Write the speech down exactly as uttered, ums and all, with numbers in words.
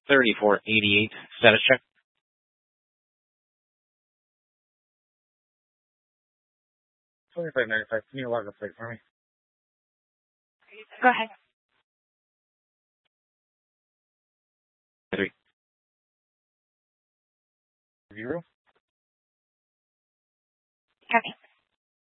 thirty-four eighty-eight. Status check. twenty-five ninety-five. Can you log the plate for me? Go ahead. Three. Zero. Copy.